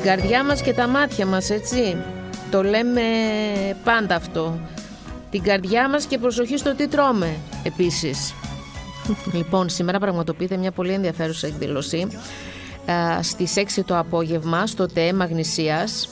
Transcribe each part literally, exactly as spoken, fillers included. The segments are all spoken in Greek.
Την καρδιά μας και τα μάτια μας, έτσι. Το λέμε πάντα αυτό. Την καρδιά μας και προσοχή στο τι τρώμε επίσης. Λοιπόν, σήμερα πραγματοποιείται μια πολύ ενδιαφέρουσα εκδήλωση α, στις έξι το απόγευμα στο ΤΕ Μαγνησίας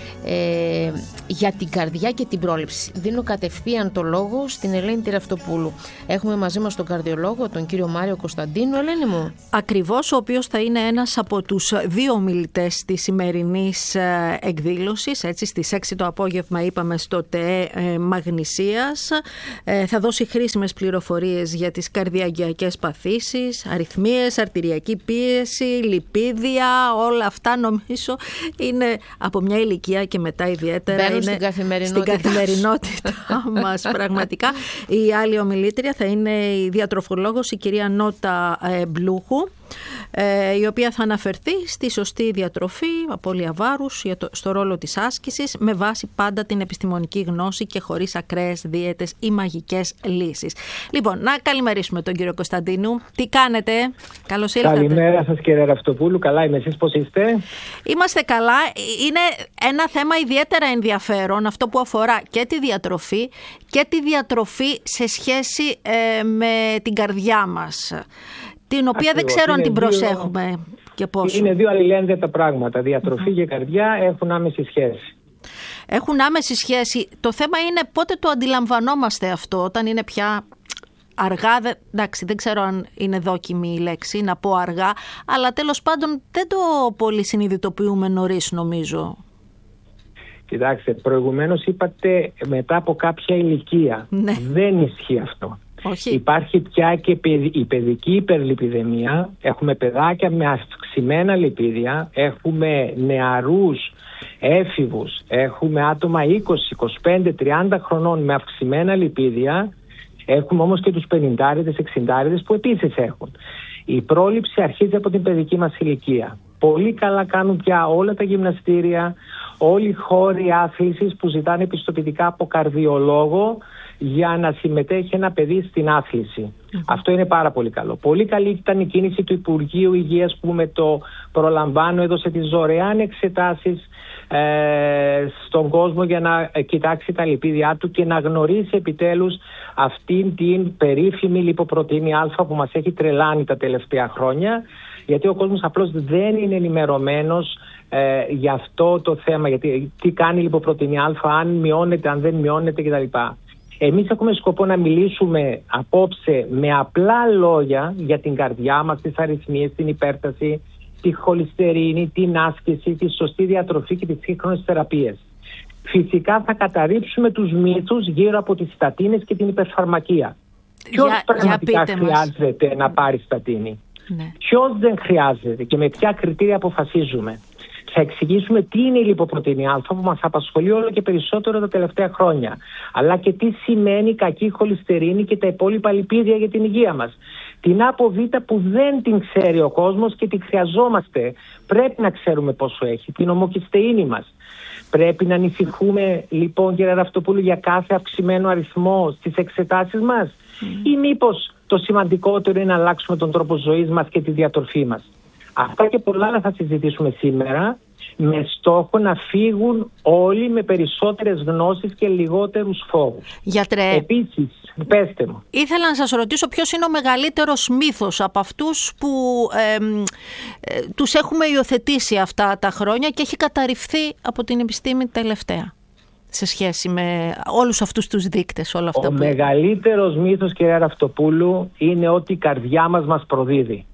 ε, για την καρδιά και την πρόληψη. Δίνω κατευθείαν το λόγο στην Ελένη Τυραυτοπούλου. Έχουμε μαζί μας τον καρδιολόγο, τον κύριο Μάριο Κωνσταντίνου. Ελένη μου. Ακριβώς, ο οποίος θα είναι ένας από τους δύο ομιλητές της σημερινής εκδήλωσης. Έτσι, στις έξι το απόγευμα είπαμε στο ΤΕ Μαγνησίας. Ε, θα δώσει χρήσιμες πληροφορίες για τις καρδιαγγειακές παθήσεις, αρρυθμίες, αρτηριακή πίεση, λιπίδια. Όλα αυτά νομίζω είναι από μια ηλικία και μετά ιδιαίτερα μπαίνουν είναι στην καθημερινότητα, στην καθημερινότητα μας πραγματικά. Η άλλη ομιλήτρια θα είναι η διατροφολόγος, η κυρία Νότα ε, Μπλούχου, ε, η οποία θα αναφερθεί στη σωστή διατροφή, απώλεια βάρους, στο ρόλο της άσκησης, με βάση πάντα την επιστημονική γνώση και χωρίς ακραίες δίαιτες ή μαγικές λύσεις. Λοιπόν, να καλημερίσουμε τον κύριο Κωνσταντίνου. Τι κάνετε? Καλώς ήλθατε. Καλημέρα σας κύριε Ραυτοπούλου. Καλά είμαι, εσείς πώς είστε? Είμαστε καλά. Είναι ένα θέμα ιδιαίτερα ενδιαφέρον, αυτό που αφορά και τη διατροφή και τη διατροφή σε σχέση ε, με την καρδιά μας, την οποία Ακριβώς. δεν ξέρω αν την δύο... προσέχουμε και πόσο. Είναι δύο αλληλένδετα πράγματα. Διατροφή mm-hmm. και καρδιά έχουν άμεση σχέση. Έχουν άμεση σχέση. Το θέμα είναι πότε το αντιλαμβανόμαστε αυτό, όταν είναι πια αργά. Δε, εντάξει, δεν ξέρω αν είναι δόκιμη η λέξη να πω αργά, αλλά τέλος πάντων δεν το πολύ συνειδητοποιούμε νωρίς, νομίζω. Κοιτάξτε, προηγουμένως είπατε μετά από κάποια ηλικία. Ναι. Δεν ισχύει αυτό. Όχι. Υπάρχει πια και η παιδική υπερλιπιδεμία. Έχουμε παιδάκια με αυξημένα λιπίδια. Έχουμε νεαρούς έφηβους. Έχουμε άτομα είκοσι, είκοσι πέντε, τριάντα χρονών με αυξημένα λιπίδια. Έχουμε όμως και τους πενηντάριδες, εξηντάριδες που επίσης έχουν. Η πρόληψη αρχίζει από την παιδική μας ηλικία. Πολύ καλά κάνουν πια όλα τα γυμναστήρια, όλοι οι χώροι άθλησης που ζητάνε επιστοποιητικά από καρδιολόγο για να συμμετέχει ένα παιδί στην άθληση. Mm-hmm. Αυτό είναι πάρα πολύ καλό. Πολύ καλή ήταν η κίνηση του Υπουργείου Υγείας που με το προλαμβάνω έδωσε τις δωρεάν εξετάσεις ε, στον κόσμο για να κοιτάξει τα λιπίδια του και να γνωρίσει επιτέλους αυτήν την περίφημη λιποπρωτεΐνη Α που μας έχει τρελάνει τα τελευταία χρόνια, γιατί ο κόσμος απλώς δεν είναι ενημερωμένος ε, για αυτό το θέμα, γιατί τι κάνει η λιποπρωτεΐνη Α, αν μειώνεται, αν δεν μειώνεται κτλ. Εμείς έχουμε σκοπό να μιλήσουμε απόψε με απλά λόγια για την καρδιά μας, τις αρρυθμίες, την υπέρταση, τη χολυστερίνη, την άσκηση, τη σωστή διατροφή και τις σύγχρονες θεραπείες. Φυσικά θα καταρρίψουμε τους μύθους γύρω από τις στατίνες και την υπερφαρμακεία. Ποιος για, πραγματικά για χρειάζεται μας. να πάρει στατίνη? Ναι. Ποιος δεν χρειάζεται και με ποια κριτήρια αποφασίζουμε? Θα εξηγήσουμε τι είναι η λιποπρωτεΐνη Α που μας απασχολεί όλο και περισσότερο τα τελευταία χρόνια. Αλλά και τι σημαίνει κακή χολυστερίνη και τα υπόλοιπα λιπίδια για την υγεία μας. Την ΑΠΟ Β που δεν την ξέρει ο κόσμος και την χρειαζόμαστε. Πρέπει να ξέρουμε πόσο έχει. Την ομοκυστεΐνη μας. Πρέπει να ανησυχούμε λοιπόν κύριε Ραυτοπούλου για κάθε αυξημένο αριθμό στις εξετάσεις μας mm. ή μήπως το σημαντικότερο είναι να αλλάξουμε τον τρόπο ζωής μας και τη διατροφή μας? Αυτά και πολλά άλλα θα συζητήσουμε σήμερα με στόχο να φύγουν όλοι με περισσότερες γνώσεις και λιγότερους φόβους. Γιατρέ, επίσης, πέστε μου. Ήθελα να σας ρωτήσω ποιος είναι ο μεγαλύτερος μύθος από αυτούς που ε, ε, τους έχουμε υιοθετήσει αυτά τα χρόνια και έχει καταρριφθεί από την επιστήμη τελευταία σε σχέση με όλους αυτούς τους δείκτες, όλα αυτά. Ο που... μεγαλύτερος μύθος, κυρία Ραυτοπούλου, είναι ότι η καρδιά μας μας προδίδει.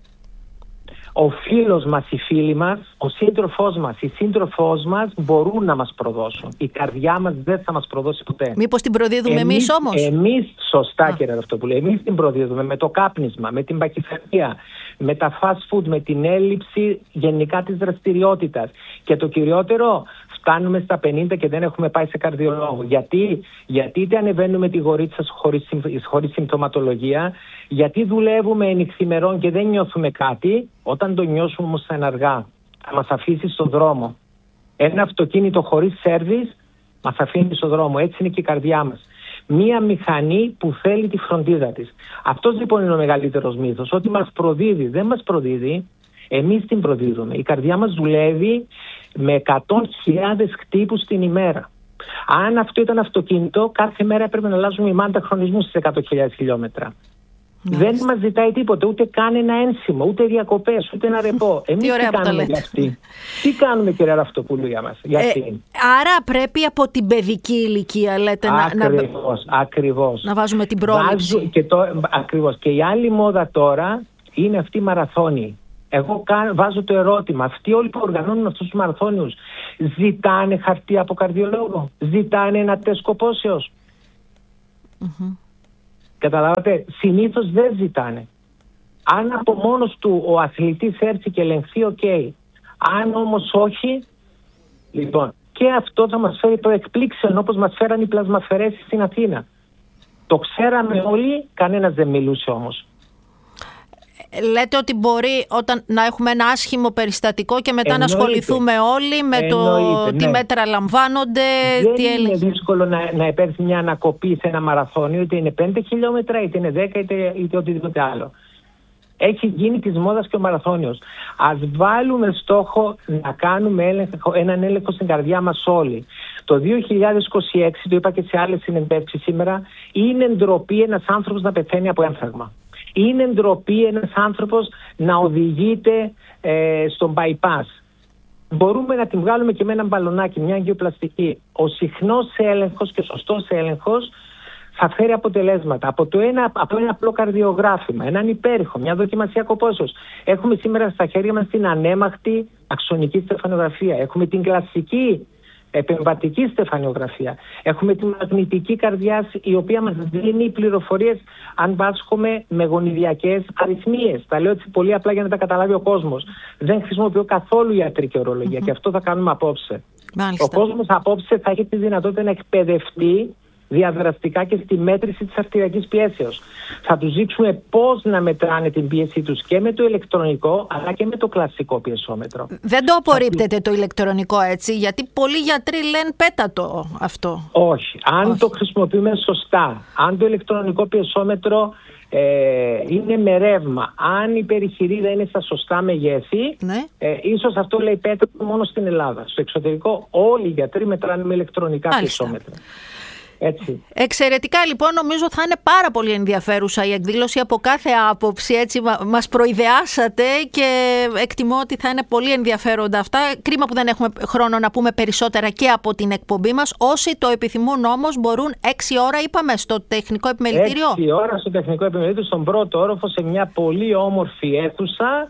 Ο φίλος μας, η φίλη μας, ο σύντροφός μας, η σύντροφός μας μπορούν να μας προδώσουν. Η καρδιά μας δεν θα μας προδώσει ποτέ. Μήπως την προδίδουμε εμείς, εμείς όμως? Εμείς, σωστά Α. κύριε Ραυτοπούλου, εμείς την προδίδουμε με το κάπνισμα, με την παχυθαρχία, με τα fast food, με την έλλειψη γενικά της δραστηριότητας. Και το κυριότερο, φτάνουμε στα πενήντα και δεν έχουμε πάει σε καρδιολόγο. Γιατί, γιατί είτε ανεβαίνουμε τη γορίτσα χωρίς, χωρίς συμπτωματολογία, γιατί δουλεύουμε ενυχθημερών και δεν νιώθουμε κάτι. Όταν το νιώσουμε όμως θα είναι αργά. Θα μας αφήσει στον δρόμο. Ένα αυτοκίνητο χωρίς σέρβις μας αφήνει στον δρόμο. Έτσι είναι και η καρδιά μας. Μία μηχανή που θέλει τη φροντίδα της. Αυτός λοιπόν είναι ο μεγαλύτερος μύθος. Ότι μας προδίδει. Δεν μας προδίδει. Εμείς την προδίδουμε. Η καρδιά μας δουλεύει με εκατό χιλιάδες χτύπους την ημέρα. Αν αυτό ήταν αυτοκίνητο, κάθε μέρα έπρεπε να αλλάζουμε η μάντα χρονισμού στις εκατό χιλιάδες χιλιόμετρα. Μάλιστα. Δεν μας ζητάει τίποτα, ούτε καν ένα ένσημο, ούτε διακοπές, ούτε ένα ρεπό. Εμείς τι, τι κάνουμε για αυτή. Τι κάνουμε, κύριε Ραυτοπούλου, για μας. Για ε, άρα πρέπει από την παιδική ηλικία, λέτε, ακριβώς, να, ακριβώς. να βάζουμε την πρόληψη. Βάζω, και το, ακριβώς. Και η άλλη μόδα τώρα είναι αυτή η μαραθώνη. Εγώ βάζω το ερώτημα, αυτοί όλοι που οργανώνουν αυτούς τους μαραθώνιους ζητάνε χαρτί από καρδιολόγο, ζητάνε ένα τεστ κοπόσεως. Mm-hmm. Καταλάβατε, συνήθως δεν ζητάνε. Αν από μόνος του ο αθλητής έρθει και ελεγχθεί, οκ. Okay. Αν όμως όχι, λοιπόν, και αυτό θα μας φέρει το εκπλήξεων, όπως μας φέραν οι πλασμαφαιρέσεις στην Αθήνα. Το ξέραμε όλοι, κανένας δεν μιλούσε όμως. Λέτε ότι μπορεί όταν να έχουμε ένα άσχημο περιστατικό και μετά εννοείται. Να ασχοληθούμε όλοι με το ναι. τι μέτρα λαμβάνονται. Δεν τι είναι έλεγε. δύσκολο να, να υπέρθει μια ανακοπή σε ένα μαραθώνιο, είτε είναι πέντε χιλιόμετρα, είτε είναι δέκα, είτε, είτε οτιδήποτε άλλο. Έχει γίνει της μόδας και ο μαραθώνιος. Ας βάλουμε στόχο να κάνουμε έλεγχο, έναν έλεγχο στην καρδιά μας όλοι. Το δύο χιλιάδες είκοσι έξι, το είπα και σε άλλες συνεντεύξεις σήμερα, είναι ντροπή ένας άνθρωπος να πεθαίνει από έμφραγμα. Είναι ντροπή ένας άνθρωπος να οδηγείται ε, στον bypass. Μπορούμε να την βγάλουμε και με έναν μπαλονάκι, μια αγγειοπλαστική. Ο συχνός έλεγχος και ο σωστός έλεγχος θα φέρει αποτελέσματα. Από, το ένα, από ένα απλό καρδιογράφημα, έναν υπέρηχο, μια δοκιμασία κοπόσεως. Έχουμε σήμερα στα χέρια μας την ανέμαχτη αξονική στεφανογραφία. Έχουμε την κλασική επεμβατική στεφανιογραφία. Έχουμε τη μαγνητική καρδιάς, η οποία μας δίνει πληροφορίες αν βάσχουμε με γονιδιακές αρρυθμίες. Τα λέω έτσι πολύ απλά για να τα καταλάβει ο κόσμος. Δεν χρησιμοποιώ καθόλου ιατρική ορολογία mm-hmm. και αυτό θα κάνουμε απόψε. Μάλιστα. Ο κόσμος απόψε θα έχει τη δυνατότητα να εκπαιδευτεί διαδραστικά και στη μέτρηση της αρτηριακής πιέσεως. Θα τους δείξουμε πώς να μετράνε την πίεσή τους και με το ηλεκτρονικό αλλά και με το κλασικό πιεσόμετρο. Δεν το απορρίπτετε το ηλεκτρονικό, έτσι, γιατί πολλοί γιατροί λένε πέτα το αυτό. Όχι. Αν Όχι. το χρησιμοποιούμε σωστά, αν το ηλεκτρονικό πιεσόμετρο ε, είναι με ρεύμα, αν η περιχειρίδα είναι στα σωστά μεγέθη, ναι. ε, ίσως αυτό λέει πέτα μόνο στην Ελλάδα. Στο εξωτερικό όλοι οι γιατροί μετράνε με ηλεκτρονικά πιεσόμετρα. Έτσι. Εξαιρετικά, λοιπόν, νομίζω θα είναι πάρα πολύ ενδιαφέρουσα η εκδήλωση από κάθε άποψη. Έτσι, μας προειδεάσατε και εκτιμώ ότι θα είναι πολύ ενδιαφέροντα αυτά. Κρίμα που δεν έχουμε χρόνο να πούμε περισσότερα και από την εκπομπή μας. Όσοι το επιθυμούν όμως μπορούν έξι ώρα, είπαμε, στο τεχνικό επιμελητήριο. Έξι ώρα στο τεχνικό επιμελητήριο, στον πρώτο όροφο, σε μια πολύ όμορφη αίθουσα.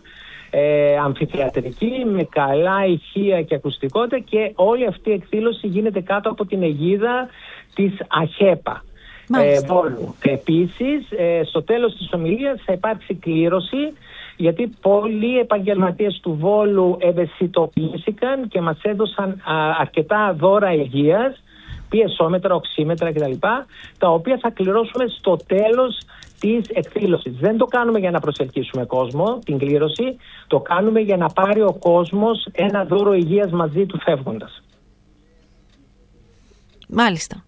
Ε, αμφιθεατρική, με καλά ηχεία και ακουστικότητα, και όλη αυτή η εκδήλωση γίνεται κάτω από την αιγίδα της ΑΧΕΠΑ ε, Βόλου. Επίσης, ε, στο τέλος της ομιλίας θα υπάρξει κλήρωση, γιατί πολλοί επαγγελματίες του Βόλου ευαισθητοποιήθηκαν και μας έδωσαν α, αρκετά δώρα υγείας, πιεσόμετρα, οξύμετρα κτλ., τα οποία θα κληρώσουμε στο τέλος της εκδήλωσης. Δεν το κάνουμε για να προσελκύσουμε κόσμο, την κλήρωση, το κάνουμε για να πάρει ο κόσμος ένα δώρο υγείας μαζί του φεύγοντας. Μάλιστα.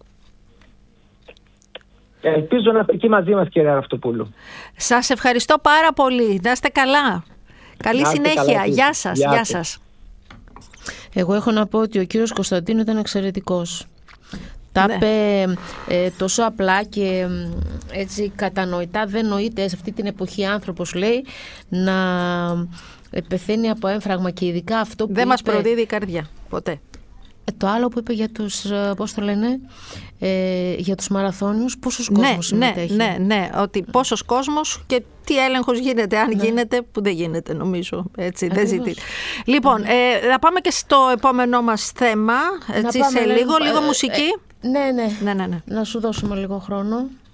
Ελπίζω να είστε εκεί μαζί μας, κύριε Ραυτοπούλου. Σας ευχαριστώ πάρα πολύ. Να είστε καλά. Καλή να συνέχεια. Καλά, γεια σας. Γεια, γεια σας. Εγώ έχω να πω ότι ο κύριος Κωνσταντίνου ήταν εξαιρετικός. Τα είπε ναι. ε, τόσο απλά και έτσι κατανοητά. Δεν νοείται σε αυτή την εποχή άνθρωπος, λέει, να πεθαίνει από έμφραγμα, και ειδικά αυτό που δεν είπε, μας προδίδει η καρδιά ποτέ. Το άλλο που είπε για τους, πώς το λένε, ε, για τους μαραθώνιους, πόσος κόσμος ναι, συμμετέχει. Ναι, ναι, ναι, ότι πόσος κόσμος και τι έλεγχος γίνεται, αν ναι. γίνεται, που δεν γίνεται νομίζω, έτσι, δεν ζητεί. Λοιπόν, ε, θα πάμε και στο επόμενό μας θέμα, έτσι, σε λίγο, λίγο, λίγο μουσική. Ε, ε, ναι, ναι, ναι, ναι, ναι. Να σου δώσουμε λίγο χρόνο.